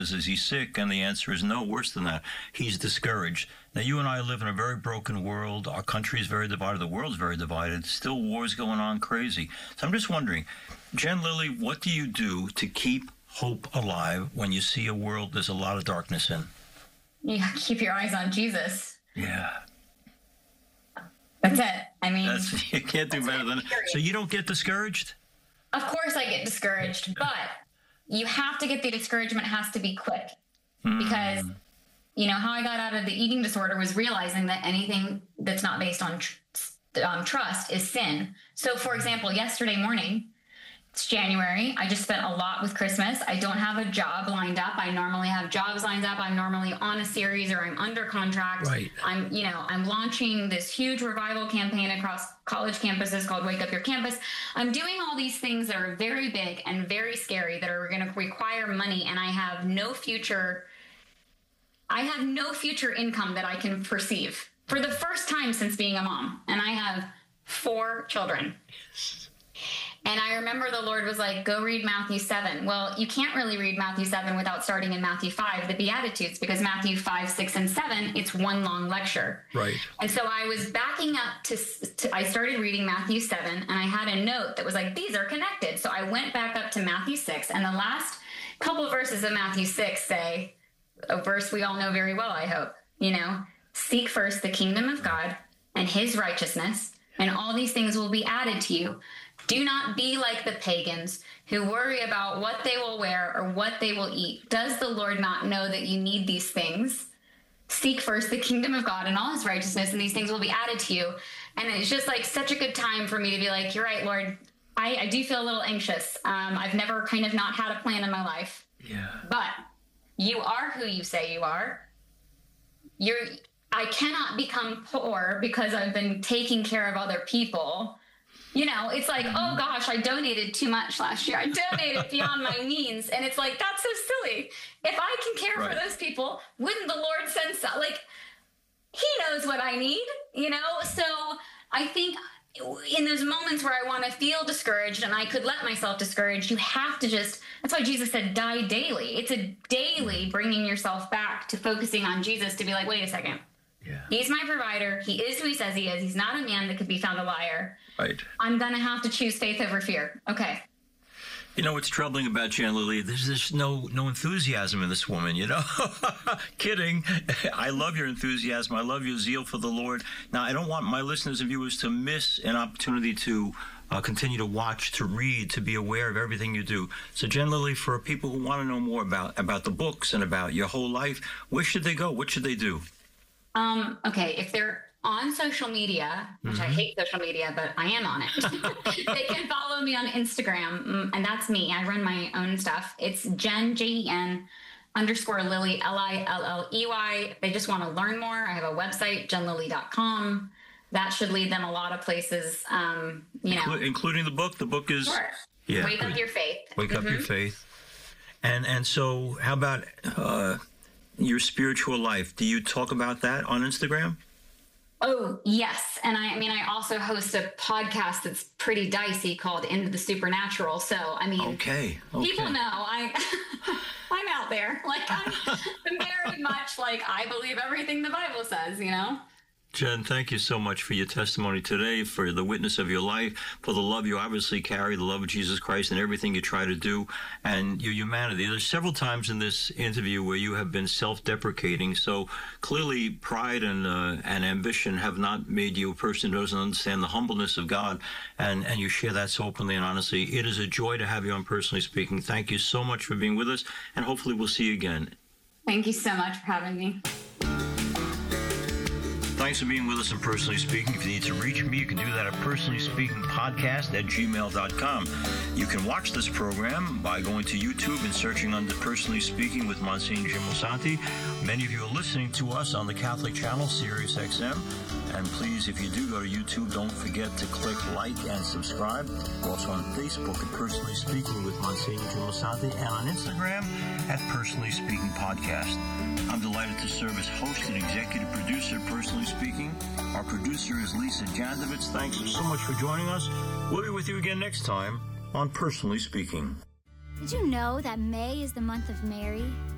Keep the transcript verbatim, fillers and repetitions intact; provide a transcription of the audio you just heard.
Is he sick? And the answer is no, worse than that. He's discouraged. Now, you and I live in a very broken world. Our country is very divided. The world's very divided. Still wars going on crazy. So I'm just wondering, Jen Lilly, what do you do to keep hope alive when you see a world there's a lot of darkness in? You keep your eyes on Jesus. Yeah. That's it. I mean, that's, you can't do better than it. So you don't get discouraged? Of course I get discouraged, but you have to get the discouragement has to be quick. Mm. Because, you know, how I got out of the eating disorder was realizing that anything that's not based on tr- um, trust is sin. So, for example, yesterday morning, it's January. I just spent a lot with Christmas. I don't have a job lined up. I normally have jobs lined up. I'm normally on a series or I'm under contract. Right. I'm, you know, I'm launching this huge revival campaign across college campuses called Wake Up Your Campus. I'm doing all these things that are very big and very scary that are going to require money. And I have no future. I have no future income that I can perceive for the first time since being a mom. And I have four children. And I remember the Lord was like, go read Matthew seven. Well, you can't really read Matthew seven without starting in Matthew five, the Beatitudes, because Matthew five, six, and seven, it's one long lecture. Right. And so I was backing up to, to, I started reading Matthew seven, and I had a note that was like, these are connected. So I went back up to Matthew six, and the last couple verses of Matthew six say, a verse we all know very well, I hope, you know, seek first the kingdom of God and his righteousness, and all these things will be added to you. Do not be like the pagans who worry about what they will wear or what they will eat. Does the Lord not know that you need these things? Seek first the kingdom of God and all his righteousness, and these things will be added to you. And it's just like such a good time for me to be like, you're right, Lord. I, I do feel a little anxious. Um, I've never kind of not had a plan in my life. Yeah. But you are who you say you are. You're. I cannot become poor because I've been taking care of other people. You know, it's like, oh gosh, I donated too much last year. I donated beyond my means. And it's like, that's so silly. If I can care right. for those people, wouldn't the Lord send some? Like, he knows what I need, you know? So I think in those moments where I want to feel discouraged and I could let myself discouraged, you have to just, that's why Jesus said, die daily. It's a daily bringing yourself back to focusing on Jesus to be like, wait a second. Yeah. He's my provider. He is who he says he is. He's not a man that could be found a liar. Right. I'm going to have to choose faith over fear. Okay. You know what's troubling about Jen Lilly? There's just no no enthusiasm in this woman, you know? Kidding. I love your enthusiasm. I love your zeal for the Lord. Now, I don't want my listeners and viewers to miss an opportunity to uh, continue to watch, to read, to be aware of everything you do. So, Jen Lilly, for people who want to know more about, about the books and about your whole life, where should they go? What should they do? Um, okay, if they're on social media, which mm-hmm. I hate social media, but I am on it, they can follow me on Instagram, and that's me. I run my own stuff. It's Jen, J E N, underscore Lilly, L I L L E Y. They just want to learn more. I have a website, jen lilly dot com. That should lead them a lot of places, um, you know. Inclu- including the book. The book is... Sure. Yeah, Wake Up Your Faith. Wake mm-hmm. Up Your Faith. And, and so how about... Uh, your spiritual life, do you talk about that on Instagram? Oh, yes. And I, I mean, I also host a podcast that's pretty dicey called Into the Supernatural. So, I mean, okay, okay. people know I, I'm out there. Like, I'm very much like, I believe everything the Bible says, you know? Jen, thank you so much for your testimony today, for the witness of your life, for the love you obviously carry, the love of Jesus Christ and everything you try to do, and your humanity. There's several times in this interview where you have been self-deprecating, so clearly pride and uh, and ambition have not made you a person who doesn't understand the humbleness of God, and, and you share that so openly and honestly. It is a joy to have you on Personally Speaking. Thank you so much for being with us, and hopefully we'll see you again. Thank you so much for having me. Thanks for being with us on Personally Speaking. If you need to reach me, you can do that at personally speaking podcast at gmail dot com. You can watch this program by going to YouTube and searching under Personally Speaking with Monsignor Jim Lisante. Many of you are listening to us on the Catholic channel, Sirius X M. And please, if you do go to YouTube, don't forget to click like and subscribe. We're also on Facebook at Personally Speaking with Monsignor Jim Lisante, and on Instagram at Personally Speaking Podcast. I'm delighted to serve as host and executive producer at Personally Speaking. Our producer is Lisa Jandovitz. Thanks so much for joining us. We'll be with you again next time on Personally Speaking. Did you know that May is the month of Mary?